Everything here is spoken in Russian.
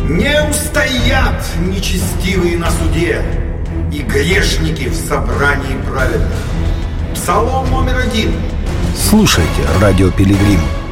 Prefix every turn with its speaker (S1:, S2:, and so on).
S1: Не устоят нечестивые на суде и грешники в собрании праведных. Псалом номер 1.
S2: Слушайте радио Пилигрим.